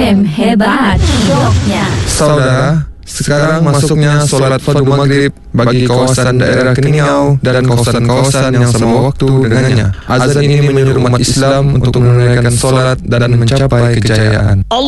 FM hebat syoknya. Saudara, sekarang masuknya solat fardu maghrib bagi kawasan daerah Keningau dan kawasan-kawasan yang sama waktu dengannya. Azan ini menyuruh umat Islam untuk menunaikan solat dan mencapai kejayaan.